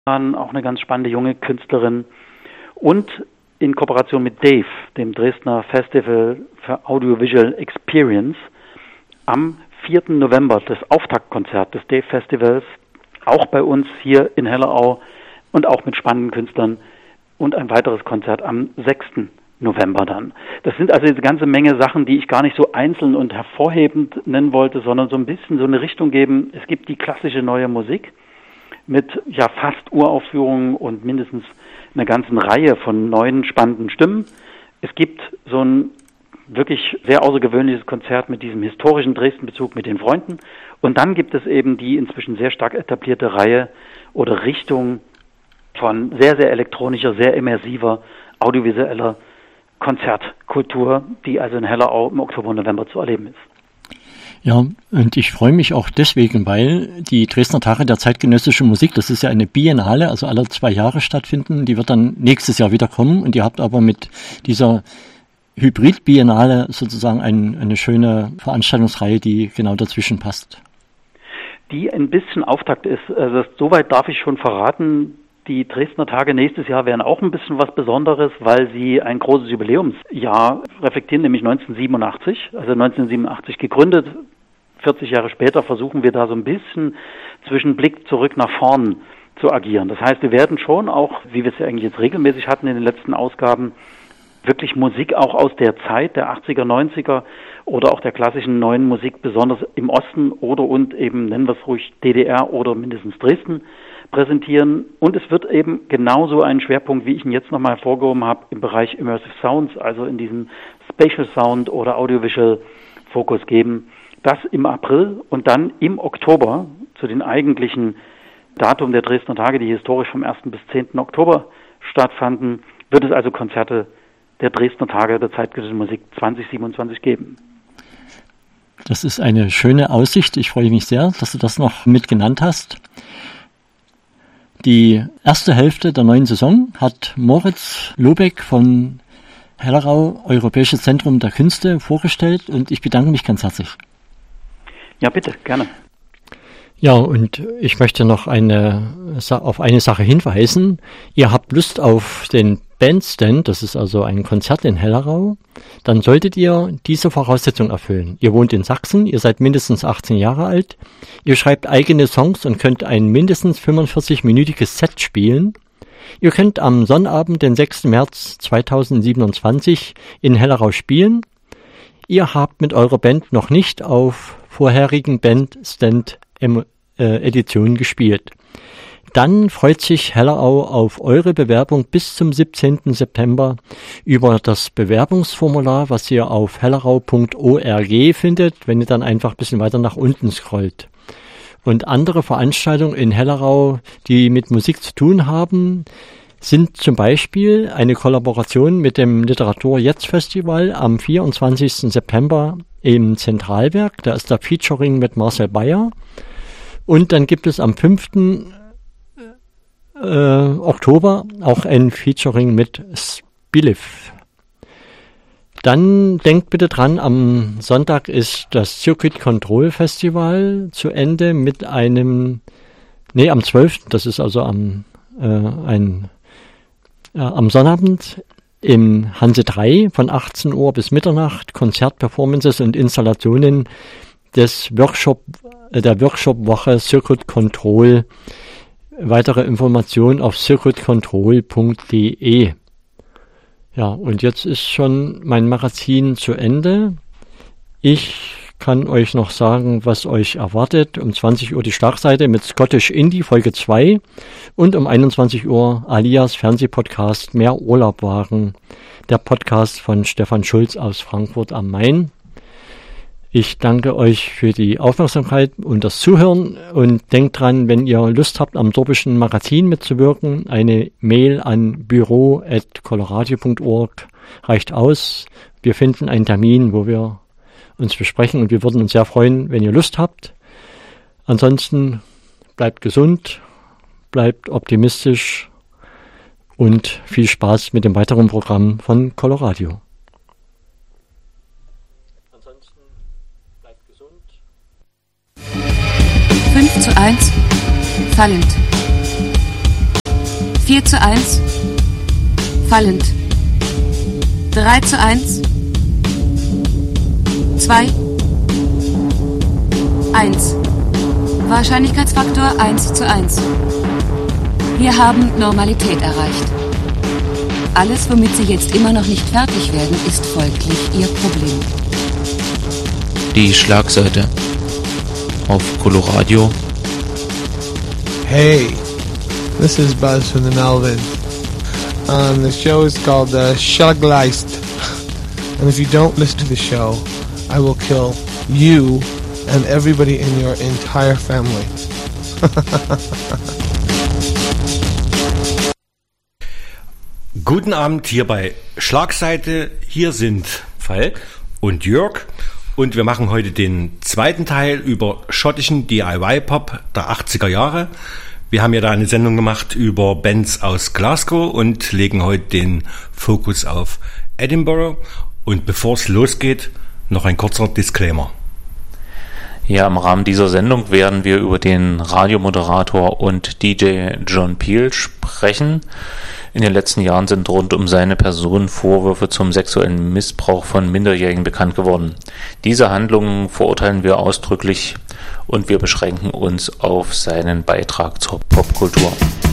auch eine ganz spannende junge Künstlerin. Und in Kooperation mit Dave, dem Dresdner Festival für Audiovisual Experience, am 4. November das Auftaktkonzert des Dave Festivals, auch bei uns hier in Hellerau und auch mit spannenden Künstlern, und ein weiteres Konzert am 6. November dann. Das sind also eine ganze Menge Sachen, die ich gar nicht so einzeln und hervorhebend nennen wollte, sondern so ein bisschen so eine Richtung geben. Es gibt die klassische neue Musik mit ja fast Uraufführungen und mindestens einer ganzen Reihe von neuen spannenden Stimmen. Es gibt so ein wirklich sehr außergewöhnliches Konzert mit diesem historischen Dresden-Bezug mit den Freunden. Und dann gibt es eben die inzwischen sehr stark etablierte Reihe oder Richtung von sehr, sehr elektronischer, sehr immersiver, audiovisueller Konzertkultur, die also in Hellerau im Oktober und November zu erleben ist. Ja, und ich freue mich auch deswegen, weil die Dresdner Tage der zeitgenössischen Musik, das ist ja eine Biennale, also alle 2 Jahre stattfinden, die wird dann nächstes Jahr wieder kommen, und ihr habt aber mit dieser Hybrid-Biennale sozusagen eine schöne Veranstaltungsreihe, die genau dazwischen passt. Die ein bisschen Auftakt ist, also soweit darf ich schon verraten. Die Dresdner Tage nächstes Jahr werden auch ein bisschen was Besonderes, weil sie ein großes Jubiläumsjahr reflektieren, nämlich 1987. Also 1987 gegründet, 40 Jahre später versuchen wir da so ein bisschen zwischen Blick zurück nach vorn zu agieren. Das heißt, wir werden schon auch, wie wir es ja eigentlich jetzt regelmäßig hatten in den letzten Ausgaben, wirklich Musik auch aus der Zeit der 80er, 90er oder auch der klassischen neuen Musik, besonders im Osten oder und eben, nennen wir es ruhig, DDR oder mindestens Dresden, präsentieren. Und es wird eben genauso einen Schwerpunkt, wie ich ihn jetzt nochmal hervorgehoben habe, im Bereich Immersive Sounds, also in diesem Spatial Sound oder Audiovisual Fokus geben. Das im April und dann im Oktober zu den eigentlichen Datum der Dresdner Tage, die historisch vom 1. bis 10. Oktober stattfanden, wird es also Konzerte der Dresdner Tage der zeitgenössischen Musik 2027 geben. Das ist eine schöne Aussicht. Ich freue mich sehr, dass du das noch mit genannt hast. Die erste Hälfte der neuen Saison hat Moritz Lobeck von Hellerau, Europäisches Zentrum der Künste, vorgestellt, und ich bedanke mich ganz herzlich. Ja, bitte, gerne. Ja, und ich möchte noch auf eine Sache hinweisen. Ihr habt Lust auf den Bandstand, das ist also ein Konzert in Hellerau, dann solltet ihr diese Voraussetzung erfüllen. Ihr wohnt in Sachsen, ihr seid mindestens 18 Jahre alt, ihr schreibt eigene Songs und könnt ein mindestens 45-minütiges Set spielen. Ihr könnt am Sonnabend, den 6. März 2027 in Hellerau spielen. Ihr habt mit eurer Band noch nicht auf vorherigen Bandstand-Editionen gespielt. Dann freut sich Hellerau auf eure Bewerbung bis zum 17. September über das Bewerbungsformular, was ihr auf hellerau.org findet, wenn ihr dann einfach ein bisschen weiter nach unten scrollt. Und andere Veranstaltungen in Hellerau, die mit Musik zu tun haben, sind zum Beispiel eine Kollaboration mit dem Literatur-Jetzt-Festival am 24. September im Zentralwerk. Da ist der Featuring mit Marcel Bayer. Und dann gibt es am 5. Oktober auch ein Featuring mit Spiliff. Dann denkt bitte dran, am Sonntag ist das Circuit Control Festival zu Ende mit am 12., das ist also am Sonnabend im Hanse 3 von 18 Uhr bis Mitternacht Konzertperformances und Installationen der Workshop-Woche Circuit Control. Weitere Informationen auf circuitcontrol.de. Ja, und jetzt ist schon mein Magazin zu Ende. Ich kann euch noch sagen, was euch erwartet. Um 20 Uhr die Schlagseite mit Scottish Indie Folge 2 und um 21 Uhr Alias Fernsehpodcast Mehr Urlaub wagen, der Podcast von Stefan Schulz aus Frankfurt am Main. Ich danke euch für die Aufmerksamkeit und das Zuhören und denkt dran, wenn ihr Lust habt, am Sorbischen Magazin mitzuwirken, eine Mail an büro@coloradio.org reicht aus. Wir finden einen Termin, wo wir uns besprechen, und wir würden uns sehr freuen, wenn ihr Lust habt. Ansonsten bleibt gesund, bleibt optimistisch und viel Spaß mit dem weiteren Programm von Coloradio. 5:1 fallend. 4:1. Fallend. 3:1. 2. 1. Wahrscheinlichkeitsfaktor 1:1. Wir haben Normalität erreicht. Alles, womit Sie jetzt immer noch nicht fertig werden, ist folglich Ihr Problem. Die Schlagseite auf Coloradio. Hey, this is Buzz from the Melvins. The show is called Schlagleist. And if you don't listen to the show, I will kill you and everybody in your entire family. Guten Abend hier bei Schlagseite. Hier sind Falk und Jörg. Und wir machen heute den zweiten Teil über schottischen DIY-Pop der 80er Jahre. Wir haben ja da eine Sendung gemacht über Bands aus Glasgow und legen heute den Fokus auf Edinburgh. Und bevor es losgeht, noch ein kurzer Disclaimer. Ja, im Rahmen dieser Sendung werden wir über den Radiomoderator und DJ John Peel sprechen. In den letzten Jahren sind rund um seine Person Vorwürfe zum sexuellen Missbrauch von Minderjährigen bekannt geworden. Diese Handlungen verurteilen wir ausdrücklich und wir beschränken uns auf seinen Beitrag zur Popkultur.